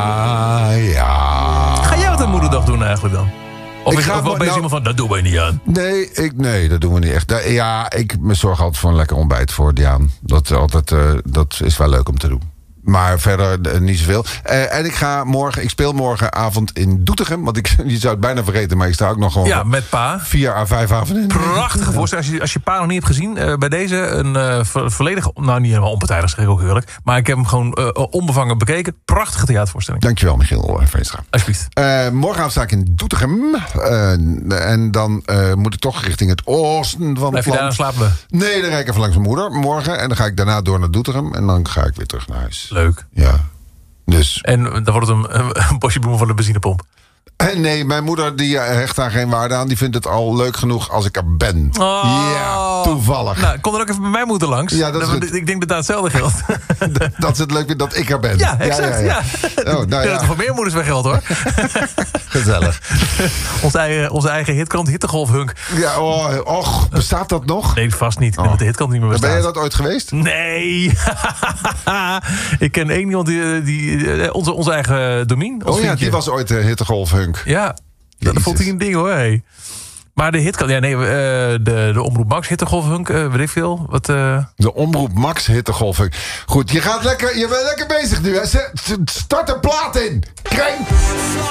Ga jij wat aan moederdag doen eigenlijk dan? Of ben je iemand van, dat doen we niet aan? Nee, dat doen we niet echt. Ik zorg altijd voor een lekker ontbijt voor Diaan. Dat is wel leuk om te doen. Maar verder niet zoveel. En ik speel morgenavond in Doetinchem. Want je zou het bijna vergeten, maar ik sta ook nog gewoon... Ja, met pa. 4 à 5 avonden in. Prachtige voorstelling. Als je pa nog niet hebt gezien, bij deze een volledig... Nou, niet helemaal onpartijdig, zeg ik ook eerlijk. Maar ik heb hem gewoon onbevangen bekeken. Prachtige theatervoorstelling. Dankjewel, Michiel Veenstra. Alsjeblieft. Morgenavond sta ik in Doetinchem. En dan moet ik toch richting het oosten van Blijf het je land. daarna slapen? Nee, dan rijd ik even langs mijn moeder morgen. En dan ga ik daarna door naar Doetinchem. En dan ga ik weer terug naar huis. Leuk. Ja. Dus. En dan wordt het een bosje bloemen van de benzinepomp. Nee, mijn moeder die hecht daar geen waarde aan. Die vindt het al leuk genoeg als ik er ben. Oh. Ja, toevallig. Nou, kom er ook even bij mijn moeder langs. Ja, dat is goed. Ik denk dat daar hetzelfde geldt. Dat ze het leuk vindt dat ik er ben. Ja, exact. Ja. Oh, nou Dat er voor meer moeders bij geldt, hoor. Gezellig. Onze eigen hitkant, Hittegolf-hunk. Ja, och, bestaat dat nog? Nee, vast niet. Nee, want de hitkant niet meer bestaat. Ben jij dat ooit geweest? Nee. Ik ken één iemand die onze eigen Domien. Die was ooit de Hittegolf-hunk. Ja, dat vond hij een ding, hoor. Hey. Maar de hitkant, de Omroep Max Hittegolf-hunk, weet ik veel. De Omroep Max Hittegolf-hunk. Goed, je bent lekker bezig nu, hè? Start een plaat in. Kreng!